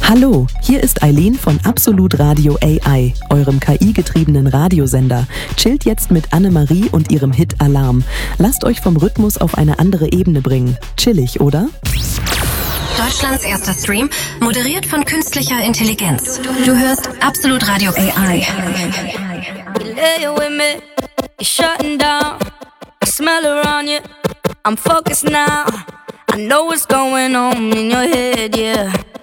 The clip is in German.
Hallo, hier ist Eileen von Absolut Radio AI, eurem KI-getriebenen Radiosender. Chillt jetzt mit Annemarie und ihrem Hit Alarm. Lasst euch vom Rhythmus auf eine andere Ebene bringen. Chillig, oder? Deutschlands erster Stream, moderiert von künstlicher Intelligenz. Du hörst Absolut Radio AI. I'm focused now. I know what's going on in your head, yeah.